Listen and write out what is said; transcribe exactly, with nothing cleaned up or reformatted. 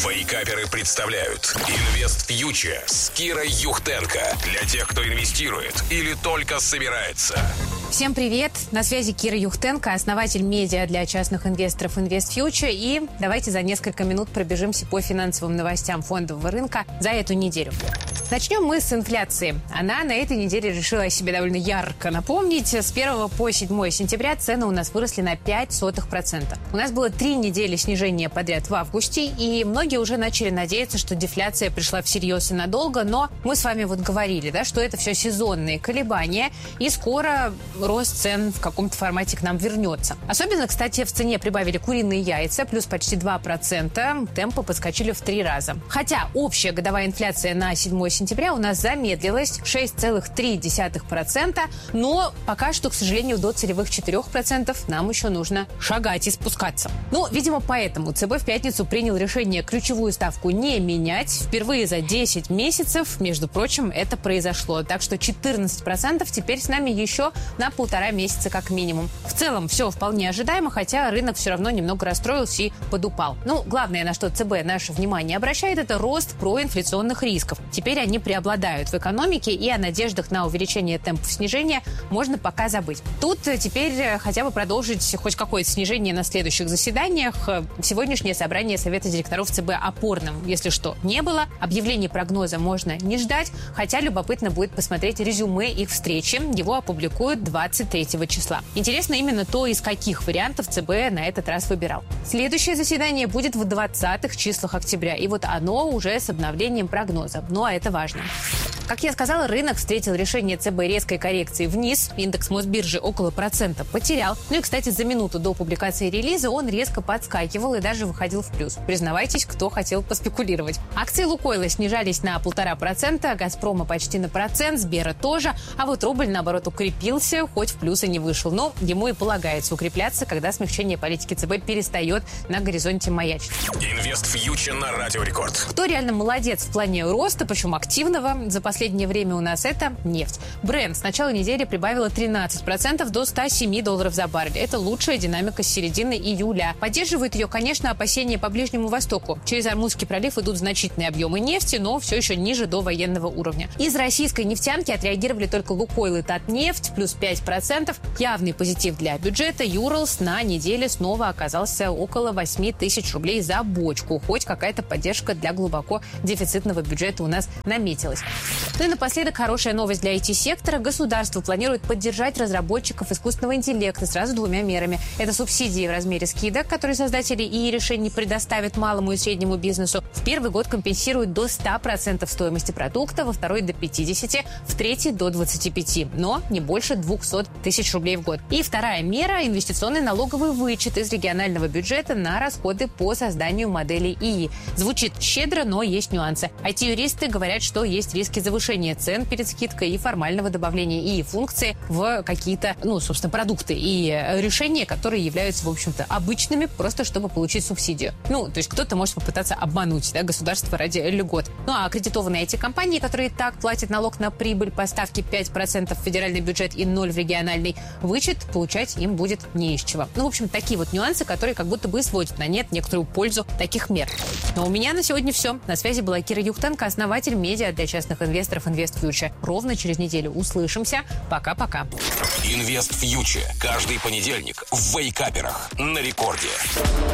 Вейкаперы представляют Инвест Фьючер с Кирой Юхтенко. Для тех, кто инвестирует или только собирается. Всем привет! На связи Кира Юхтенко, основатель медиа для частных инвесторов Инвест Фьючер. И давайте за несколько минут пробежимся по финансовым новостям фондового рынка за эту неделю. Начнем мы с инфляции. Она на этой неделе решила о себе довольно ярко напомнить. С первого по седьмое сентября цены у нас выросли на пять сотых процента. У нас было три недели снижения подряд в августе, и многие уже начали надеяться, что дефляция пришла всерьез и надолго, но мы с вами вот говорили, да, что это все сезонные колебания, и скоро рост цен в каком-то формате к нам вернется. Особенно, кстати, в цене прибавили куриные яйца, плюс почти два процента, темпы подскочили в три раза. Хотя общая годовая инфляция на седьмое сентября у нас замедлилась шесть целых три десятых процента, но пока что, к сожалению, до целевых четырех процентов нам еще нужно шагать и спускаться. Ну, видимо, поэтому ЦБ в пятницу принял решение ключевую ставку не менять. Впервые за десять месяцев, между прочим, это произошло. Так что четырнадцать процентов теперь с нами еще на полтора месяца как минимум. В целом все вполне ожидаемо, хотя рынок все равно немного расстроился и подупал. Ну, главное, на что ЦБ наше внимание обращает, это рост проинфляционных рисков. Теперь они преобладают в экономике, и о надеждах на увеличение темпов снижения можно пока забыть. Тут теперь хотя бы продолжить хоть какое-то снижение на следующих заседаниях. Сегодняшнее собрание Совета директоров ЦБ опорным, если что, не было. Объявление прогноза можно не ждать, хотя любопытно будет посмотреть резюме их встречи. Его опубликуют двадцать третьего числа. Интересно именно то, из каких вариантов ЦБ на этот раз выбирал. Следующее заседание будет в двадцатых числах октября, и вот оно уже с обновлением прогноза. Ну, а это важно. Как я сказала, рынок встретил решение ЦБ резкой коррекции вниз. Индекс Мосбиржи около процента потерял. Ну и, кстати, за минуту до публикации релиза он резко подскакивал и даже выходил в плюс. Признавайтесь, кто хотел поспекулировать. Акции Лукойла снижались на полтора процента, Газпрома почти на процент, Сбера тоже. А вот рубль, наоборот, укрепился, хоть в плюс и не вышел. Но ему и полагается укрепляться, когда смягчение политики ЦБ перестает на горизонте маячить. Инвест Фьючер на Радио Рекорд. Кто реально молодец в плане роста, причем активного, за последнее время у нас это нефть. Брент с начала недели прибавила тринадцать процентов до ста семи долларов за баррель. Это лучшая динамика с середины июля. Поддерживает ее, конечно, опасения по Ближнему Востоку. Через Ормузский пролив идут значительные объемы нефти, но все еще ниже до военного уровня. Из российской нефтянки отреагировали только Лукойл и Татнефть, плюс пять процентов. Явный позитив для бюджета. Юралс на неделе снова оказался около восьми тысяч рублей за бочку. Хоть какая-то поддержка для глубоко дефицитного бюджета у нас наметилась. Ну и напоследок хорошая новость для ай ти-сектора. Государство планирует поддержать разработчиков искусственного интеллекта сразу двумя мерами. Это субсидии в размере скидок, которые создатели и решений предоставят малому и среднему бизнесу. В первый год компенсируют до ста процентов стоимости продукта, во второй до пятидесяти процентов, в третий до двадцати пяти процентов, но не больше двухсот тысяч рублей в год. И вторая мера – инвестиционный налоговый вычет из регионального бюджета на расходы по созданию моделей ИИ. Звучит щедро, но есть нюансы. ай ти-юристы говорят, что есть риски завышения цен перед скидкой и формального добавления ИИ-функции в какие-то, ну, собственно, продукты и решения, которые являются, в общем-то, обычными, просто чтобы получить субсидию. Ну, то есть кто-то может попытаться обмануть, да, государство ради льгот. Ну, а аккредитованные ай ти-компании, которые и так платят налог на прибыль по ставке пять процентов в федеральный бюджет и ноль процентов в региональный, вычет получать им будет не из чего. Ну, в общем, такие вот нюансы, которые как будто бы сводят на нет некоторую пользу таких мер. Но у меня на сегодня все. На связи была Кира Юхтенко, основатель медиа для частных инвесторов Инвест Фьючер. Ровно через неделю услышимся. Пока-пока. Инвест Фьючер. Каждый понедельник в Вейкаперах на Рекорде.